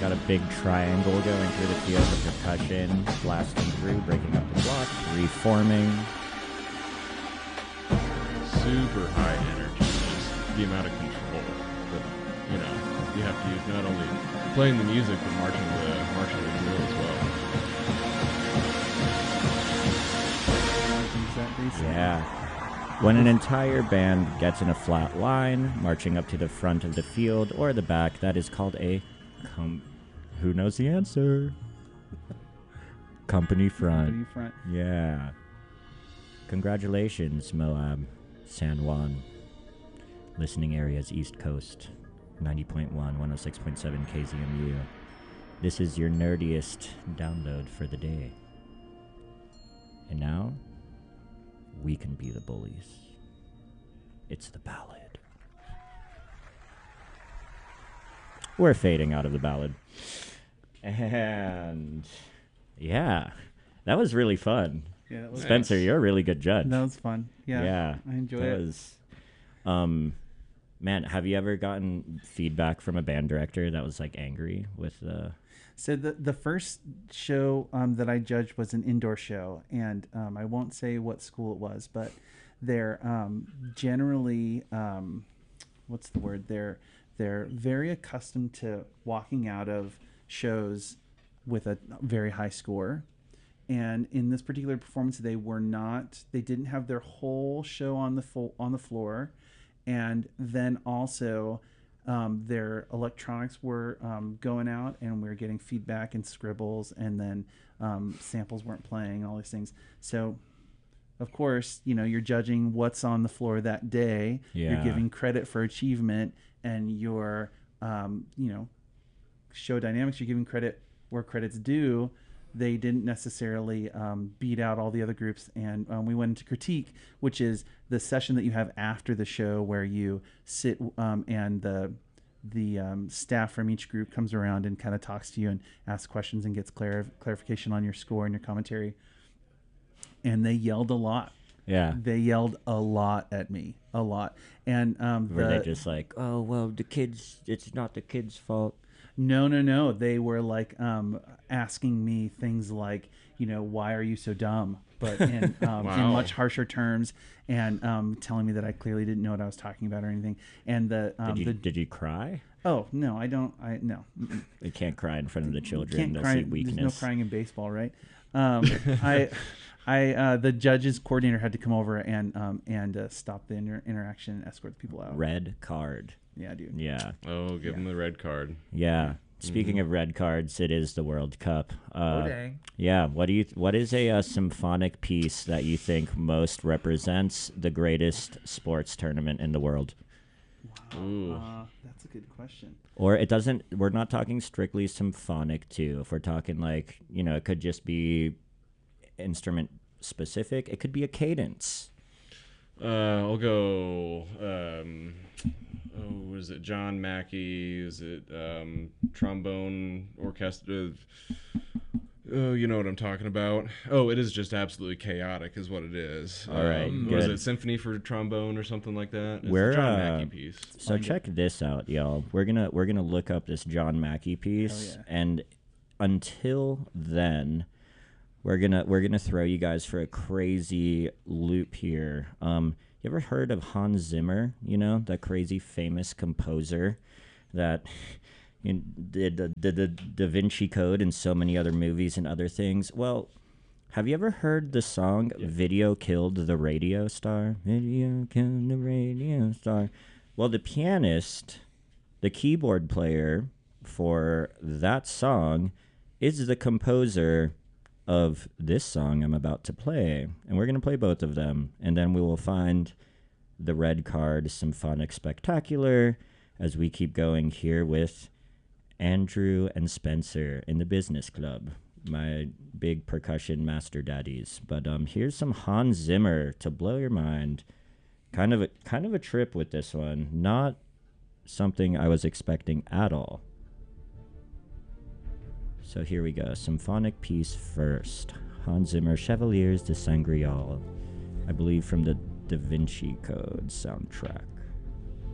got a big triangle going through the field, the percussion blasting through, breaking up the block, reforming. Super high energy, just the amount of control that, you know, you have to use not only playing the music, but marching the drill as well. Yeah. When an entire band gets in a flat line, marching up to the front of the field or the back, that is called a who knows the answer? Company front. Company front. Yeah. Congratulations, Moab, San Juan. Listening areas East Coast, 90.1, 106.7 KZMU. This is your nerdiest download for the day. And now, we can be the bullies. It's the ballad. We're fading out of the ballad. And yeah, that was really fun. Yeah, that was Spencer, nice. you're a really good judge. That was fun. Yeah, Yeah, I enjoyed that it. was, man, have you ever gotten feedback from a band director that was like angry with the? So the first show that I judged was an indoor show, and I won't say what school it was, but they're generally what's the word? They're very accustomed to walking out of shows with a very high score. And in this particular performance, they didn't have their whole show on the floor, and then also their electronics were going out, and we were getting feedback and scribbles, and then samples weren't playing, all these things. So, of course, you know, you're judging what's on the floor that day. Yeah. You're giving credit for achievement, and your, show dynamics. You're giving credit where credit's due. They didn't necessarily beat out all the other groups, and we went into critique, which is the session that you have after the show where you sit and the staff from each group comes around and kind of talks to you and asks questions and gets clarification on your score and your commentary. And they yelled a lot. Yeah. They yelled a lot at me, a lot. And Were they just like, oh, well, it's not the kids' fault? No. They were like asking me things like, you know, why are you so dumb? But in Wow. much harsher terms, and telling me that I clearly didn't know what I was talking about or anything. And Did you cry? Oh no, I don't. No. You can't cry in front of the children. Can't They'll cry. see weakness. There's no crying in baseball, right? The judges coordinator had to come over and stop the interaction and escort the people out. Red card. Yeah, dude. Yeah. Oh, give them the red card. Yeah. Speaking of red cards, it is the World Cup. dang. Yeah. What is a symphonic piece that you think most represents the greatest sports tournament in the world? Ooh. That's a good question. Or it doesn't. We're not talking strictly symphonic too. If we're talking like, you know, it could just be instrument specific. It could be a cadence. I'll go. Was it John Mackey? Is it trombone orchestra? Oh, you know what I'm talking about. Oh, it is just absolutely chaotic, is what it is. All right, Was good. it Symphony for Trombone or something like that? It's We're, a John Mackey piece. So check this out, y'all. We're gonna look up this John Mackey piece, Hell and until then, we're gonna throw you guys for a crazy loop here. You ever heard of Hans Zimmer? You know, that crazy famous composer that did the Da Vinci Code and so many other movies and other things. Well, have you ever heard the song "Video Killed the Radio Star"? Video killed the radio star. Well, the pianist, the keyboard player for that song, is the composer of this song I'm about to play. And we're going to play both of them. And then we will find the red card symphonic spectacular as we keep going here with Andrew and Spencer in the Business Club, my big percussion master daddies. But here's some Hans Zimmer to blow your mind. Kind of a trip with this one. Not something I was expecting at all. So here we go. Symphonic piece first. Hans Zimmer, Chevaliers de Sangreal. I believe from the Da Vinci Code soundtrack.